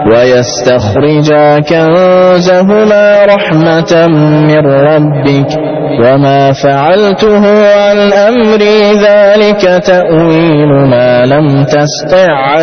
ويستخرجا كنزهما رحمة من ربك وما فعلته عن أمري ذلك تأويل ما لم تسطع